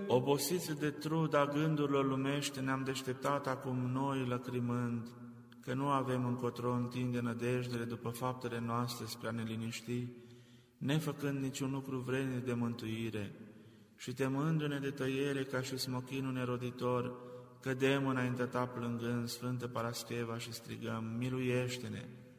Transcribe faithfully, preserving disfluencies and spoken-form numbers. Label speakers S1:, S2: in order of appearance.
S1: Obosiți de truda gândurilor lumești, ne-am deșteptat acum noi, lăcrimând, că nu avem încotro întinde nădejdele după faptele noastre spre a ne liniști, nefăcând niciun lucru vrednic de mântuire, și temându-ne de tăiere ca și smochinul neroditor, cădem înaintea Ta plângând, Sfântă Parascheva, și strigăm: miluiește-ne!